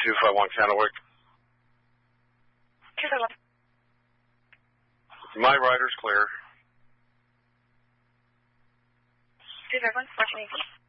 251 Kennewick. 251. My rider's clear. 251, 1418.